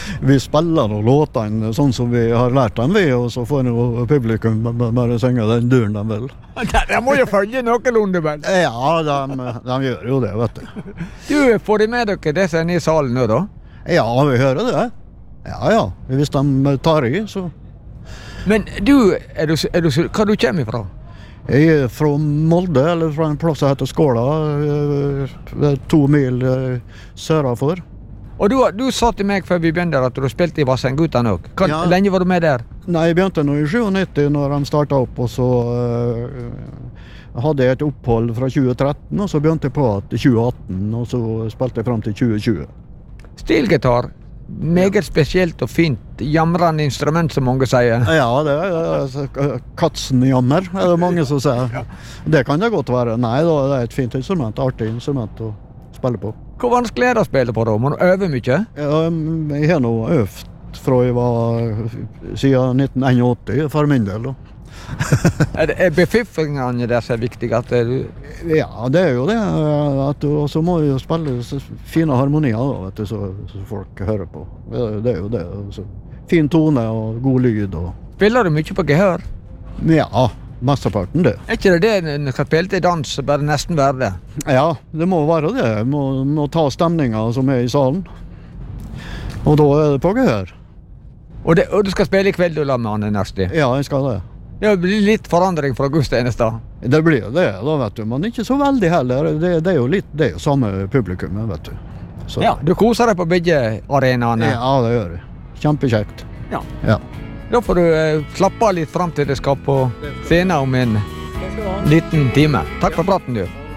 vi spiller noen låtene sånn som vi har lært dem vi, og så får jo publikum bare synge den duren de vil. De må jo følge noenlunde, vel? Ja, de gjør jo det, vet du. Du, får de med dere det som er i salen nå, da? Ja, vi hører det. Ja. Hvis de tar i, så... Men du, hva du kommer ifra? Jeg er fra Molde, eller fra en plass som heter Skåla, 2 mil sørafor. Og du sa til meg før vi begynte at du spilte i Vassendgutene også. Hvor lenge var du med der? Nei, jeg begynte nå i 97 når de startet opp, og så hadde jeg et opphold fra 2013, og så begynte jeg på at 2018, og så spilte jeg frem til 2020. Stilgitar, meget spesielt og fint, jamrende instrument som mange sier. Ja, det er katsenjammer, er det mange som sier. Det kan det godt være. Nei, det er et fint instrument, artig instrument å spille på. Hvor vanskelig er det å spille på da? Må du øve mye? Ja, jeg har nå øvd fra jeg var siden 1981 for min del. Er befiffingene der så viktig? Ja, det er jo det. Og så må vi jo spille fine harmonier da, vet du, så folk hører på. Det er jo det. Så fin tone og god lyd. Spiller du mye på gehør? Ja, mesteparten det. Er ikke det når du skal spille til dans, bare nesten være det? Ja, det må være det. Må ta stemningen som er i salen. Og da er det på gehør. Og du skal spille i kveld du la med Anne Nersti? Ja, jeg skal det. Det blir litt forandring fra August Enestad. Det blir det, da vet du. Men ikke så veldig heller. Det er jo samme publikum, vet du. Så. Ja, du koser deg på begge arenaene. Ja, det gjør jeg. Kjempekjekt. Ja. Da får du slappe av litt frem til det skal på scenen om en liten time. Takk for praten, du.